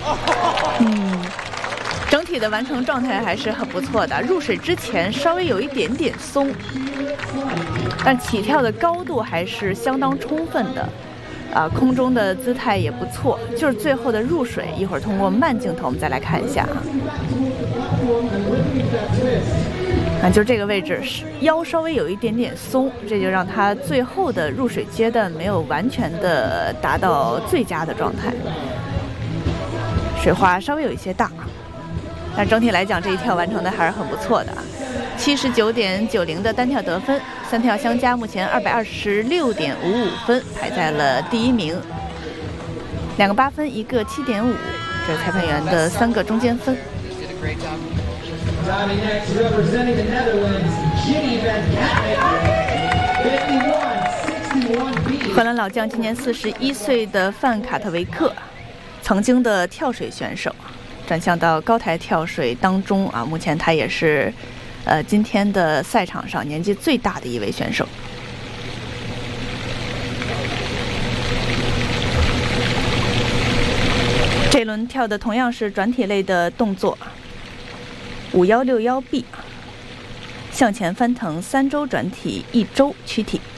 整体的完成状态还是很不错的。入水之前稍微有一点点松，但起跳的高度还是相当充分的。空中的姿态也不错，就是最后的入水，一会儿通过慢镜头我们再来看一下就是这个位置腰稍微有一点点松，这就让他最后的入水阶段没有完全的达到最佳的状态，水花稍微有一些大，但整体来讲这一跳完成的还是很不错的79.90的单跳得分，3跳相加，目前226.55分，排在了第1名。2个8分，1个7.5，这是裁判员的3个中间分。荷兰老将，今年41岁的范卡特维克，曾经的跳水选手，转向到高台跳水当中目前他也是今天的赛场上年纪最大的一位选手。这轮跳的同样是转体类的动作，5161B，向前翻腾3周转体，1周躯体。